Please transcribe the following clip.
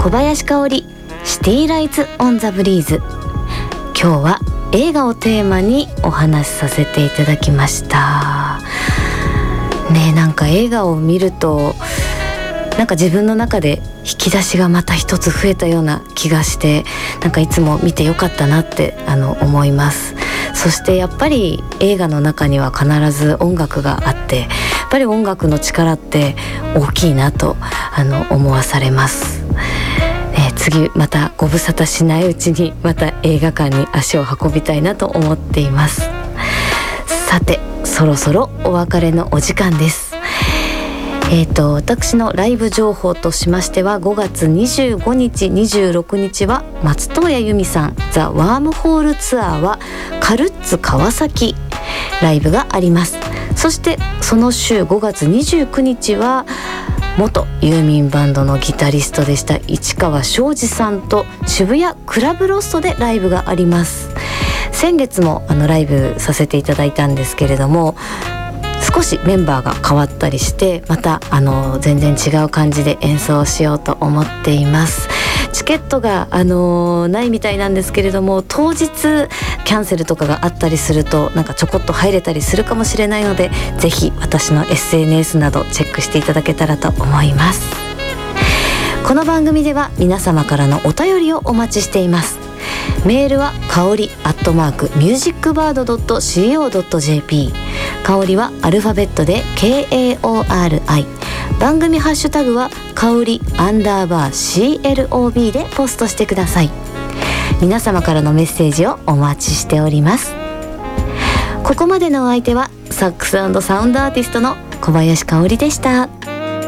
小林香織シティライツオンザブリーズ。今日は映画をテーマにお話しさせていただきましたね。なんか映画を見るとなんか自分の中で引き出しがまた一つ増えたような気がして、なんかいつも見てよかったなって思います。そしてやっぱり映画の中には必ず音楽があって、やっぱり音楽の力って大きいなと思わされます。次またご無沙汰しないうちにまた映画館に足を運びたいなと思っています。さてそろそろお別れのお時間です。私のライブ情報としましては、5月25日26日は松任谷由実さんザ・ワームホールツアーはカルッツ川崎ライブがあります。そしてその週5月29日は元ユーミンバンドのギタリストでした市川昭二さんと渋谷クラブロストでライブがあります。先月もライブさせていただいたんですけれども、少しメンバーが変わったりしてまた全然違う感じで演奏しようと思っています。チケットがないみたいなんですけれども、当日キャンセルとかがあったりするとなんかちょこっと入れたりするかもしれないので、ぜひ私の SNS などチェックしていただけたらと思います。この番組では皆様からのお便りをお待ちしています。メールはかおり@musicbird.co.jp、 かおりはアルファベットで KAORI、 番組ハッシュタグはかおり_CLOB でポストしてください。皆様からのメッセージをお待ちしております。ここまでのお相手はサックス&サウンドアーティストの小林香織でした。